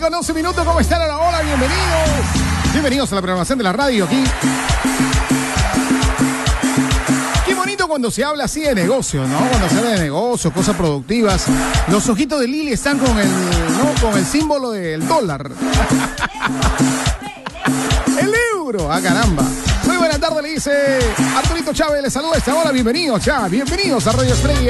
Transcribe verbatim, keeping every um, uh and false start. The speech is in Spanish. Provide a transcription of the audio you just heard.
con once minutos. ¿Cómo están? Hola, hola, bienvenidos. Bienvenidos a la programación de la radio aquí. Qué bonito cuando se habla así de negocio, ¿no? Cuando se habla de negocio, cosas productivas. Los ojitos de Lili están con el, ¿no? Con el símbolo del dólar. El euro. Ah, caramba. Muy buena tarde, le dice Arturito Chávez. Les saluda a esta hora. Bienvenidos, ya. Bienvenidos a Radio Estrella.